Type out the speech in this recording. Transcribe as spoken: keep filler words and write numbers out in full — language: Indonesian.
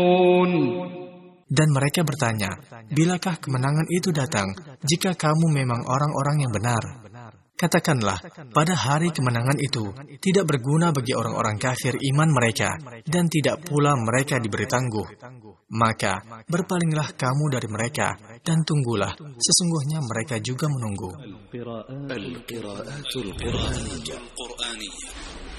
Dan mereka bertanya, bilakah kemenangan itu datang jika kamu memang orang-orang yang benar? Katakanlah, pada hari kemenangan itu tidak berguna bagi orang-orang kafir iman mereka, dan tidak pula mereka diberi tangguh. Maka berpalinglah kamu dari mereka, dan tunggulah, sesungguhnya mereka juga menunggu. Al-Qira'atul Qur'aniyah